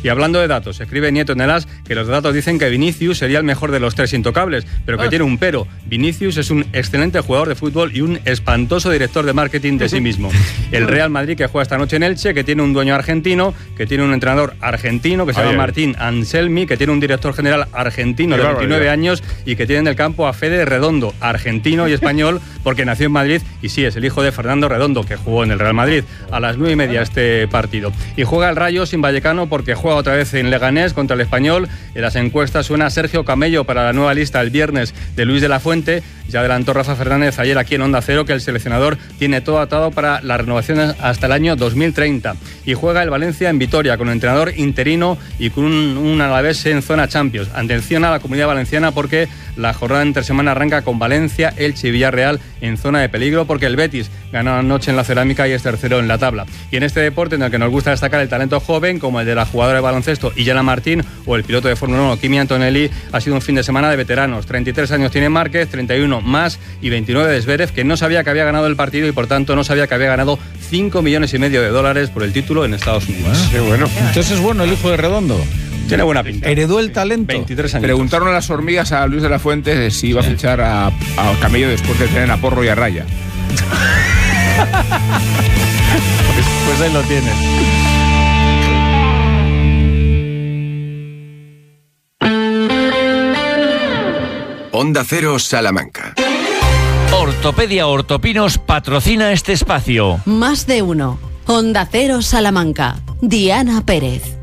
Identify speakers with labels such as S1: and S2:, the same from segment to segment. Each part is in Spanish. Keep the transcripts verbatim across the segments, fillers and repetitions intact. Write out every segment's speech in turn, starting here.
S1: Y hablando de datos, escribe Nieto en el As que los datos dicen que Vinicius sería el mejor de los tres intocables, pero que ah. tiene un pero. Vinicius es un excelente jugador de fútbol y un espantoso director de marketing de sí mismo. El Real Madrid, que juega esta noche en Elche, que tiene un dueño argentino, que tiene un entrenador argentino, que se ay, llama ay. Martín Anselmi, que tiene un director general argentino de veintinueve años y que tiene en el campo a Fede Redondo, argentino y español, porque nació en Madrid y sí, es el hijo de Fernando Redondo, que jugó en el Real Madrid. A las nueve y media este partido. Y juega el Rayo sin Vallecano porque juega otra vez en Leganés contra el Español. En las encuestas suena Sergio Camello para la nueva lista el viernes de Luis de la Fuente. Ya adelantó Rafa Fernández ayer aquí en Onda Cero que el seleccionador tiene todo atado para las renovaciones hasta el año dos mil treinta. Y juega el Valencia en Vitoria con un entrenador interino y con un, un Alavés en zona Champions. Atención a la Comunidad Valenciana porque la jornada entre semana arranca con Valencia, Elche y Villarreal en zona de peligro porque el Betis ganó anoche en la Cerámica y es tercero en la tabla. Y en este deporte en el que nos gusta destacar el talento joven como el de la jugadora de baloncesto Iyana Martín o el piloto de Fórmula uno Kimi Antonelli, ha sido un fin de semana de veteranos. treinta y tres años tiene Márquez, treinta y uno más y veintinueve de Zverev, que no sabía que había ganado el partido y por tanto no sabía que había ganado cinco millones y medio de dólares por el título en Estados Unidos.
S2: Ah, qué bueno. Entonces es bueno el hijo de Redondo.
S1: Tiene buena pinta.
S2: Heredó el talento.
S1: veintitrés años.
S3: Preguntaron a las hormigas a Luis de la Fuente si iba a fichar a, a Camello después de tener a Porro y a Raya.
S2: pues, pues ahí lo tienes.
S4: Onda Cero Salamanca.
S5: Ortopedia Ortopinos patrocina este espacio.
S6: Más de uno. Onda Cero Salamanca. Diana Pérez.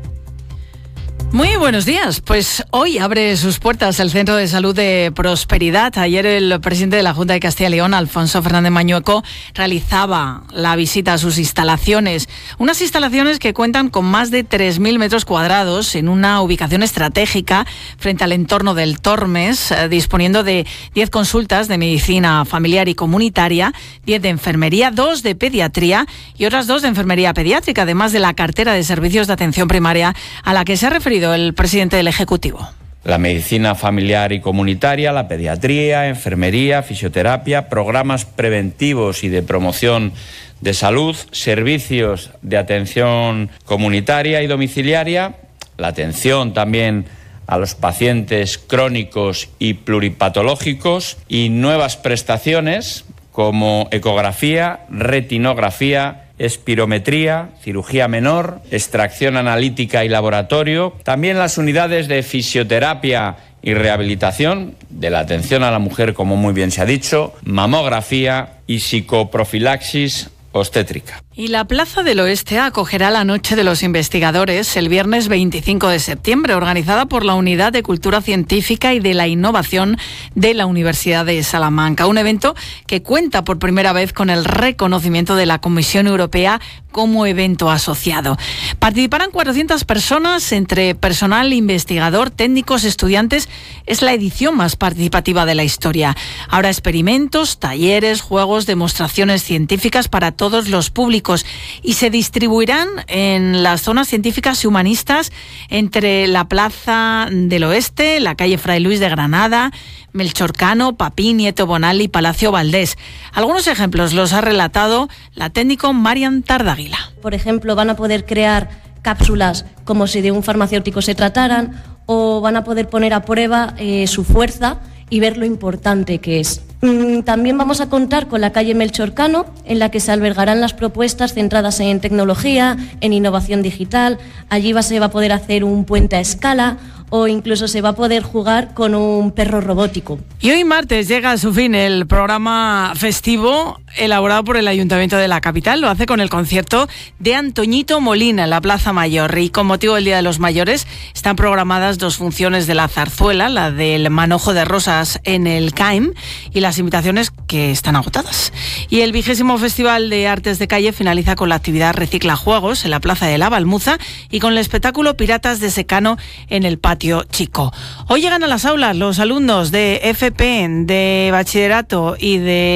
S7: Muy buenos días. Pues hoy abre sus puertas el Centro de Salud de Prosperidad. Ayer el presidente de la Junta de Castilla y León, Alfonso Fernández Mañueco, realizaba la visita a sus instalaciones. Unas instalaciones que cuentan con más de tres mil metros cuadrados en una ubicación estratégica frente al entorno del Tormes, eh, disponiendo de diez consultas de medicina familiar y comunitaria, diez de enfermería, dos de pediatría y otras dos de enfermería pediátrica, además de la cartera de servicios de atención primaria a la que se ha referido el presidente del Ejecutivo.
S8: La medicina familiar y comunitaria, la pediatría, enfermería, fisioterapia, programas preventivos y de promoción de salud, servicios de atención comunitaria y domiciliaria, la atención también a los pacientes crónicos y pluripatológicos y nuevas prestaciones como ecografía, retinografía, espirometría, cirugía menor, extracción analítica y laboratorio. También las unidades de fisioterapia y rehabilitación, de la atención a la mujer, como muy bien se ha dicho, mamografía y psicoprofilaxis obstétrica.
S7: Y la Plaza del Oeste acogerá la Noche de los Investigadores el viernes veinticinco de septiembre, organizada por la Unidad de Cultura Científica y de la Innovación de la Universidad de Salamanca. Un evento que cuenta por primera vez con el reconocimiento de la Comisión Europea como evento asociado. Participarán cuatrocientas personas, entre personal, investigador, técnicos, estudiantes. Es la edición más participativa de la historia. Habrá experimentos, talleres, juegos, demostraciones científicas para todos los públicos y se distribuirán en las zonas científicas y humanistas entre la Plaza del Oeste, la calle Fray Luis de Granada, Melchor Cano, Papín, Nieto Bonal y Palacio Valdés. Algunos ejemplos los ha relatado la técnico Marian Tardáguila.
S9: Por ejemplo, van a poder crear cápsulas como si de un farmacéutico se trataran, o van a poder poner a prueba eh, su fuerza y ver lo importante que es. También vamos a contar con la calle Melchor Cano, en la que se albergarán las propuestas centradas en tecnología, en innovación digital. Allí va, se va a poder hacer un puente a escala o incluso se va a poder jugar con un perro robótico.
S7: Y hoy martes llega a su fin el programa festivo elaborado por el Ayuntamiento de la capital. Lo hace con el concierto de Antoñito Molina en la Plaza Mayor. Y con motivo del Día de los Mayores están programadas dos funciones de la zarzuela, la del manojo de rosas en el C A I M y las invitaciones que están agotadas. Y el vigésimo Festival de Artes de Calle finaliza con la actividad Recicla Juegos en la Plaza de la Balmuza y con el espectáculo Piratas de Secano en el Patio Chico. Hoy llegan a las aulas los alumnos de F P, de Bachillerato y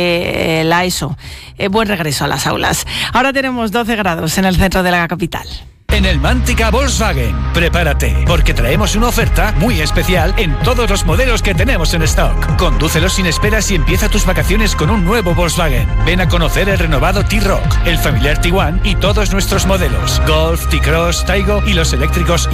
S7: de la ESO. Eh, buen regreso a las aulas. Ahora tenemos doce grados en el centro de la capital.
S10: En el Mántica Volkswagen, prepárate, porque traemos una oferta muy especial en todos los modelos que tenemos en stock. Condúcelos sin esperas y empieza tus vacaciones con un nuevo Volkswagen. Ven a conocer el renovado T-Roc, el familiar Tiguan y todos nuestros modelos, Golf, T-Cross, Taigo y los eléctricos